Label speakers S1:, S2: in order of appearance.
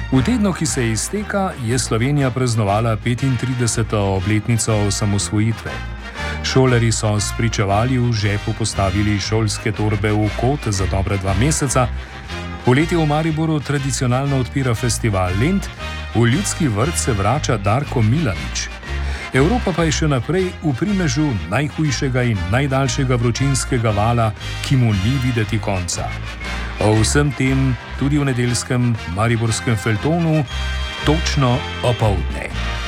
S1: V tednu, ki se izteka, je Slovenija praznovala 35. obletnico osamosvojitve. Šolarji so spričevali v žepu postavili šolske torbe v kot za dobre 2 meseca. Poleti v Mariboru tradicionalno odpira festival Lent, v Ljudski vrt se vrača Darko Milanič. Evropa pa je še naprej v primežu najhujšega in najdaljšega vročinskega vala, ki mu ni videti konca. O vsem tem tudi v nedeljskem mariborskem feljtonu, točno opoldne.